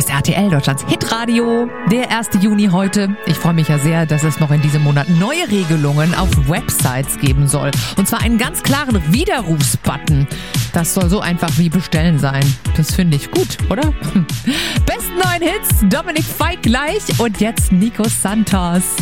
Das RTL, Deutschlands Hitradio. Der 1. Juni heute. Ich freue mich ja sehr, dass es noch in diesem Monat neue Regelungen auf Websites geben soll. Und zwar einen ganz klaren Widerrufsbutton. Das soll so einfach wie bestellen sein. Das finde ich gut, oder? Besten neuen Hits, Dominik Fike gleich und jetzt Nico Santos.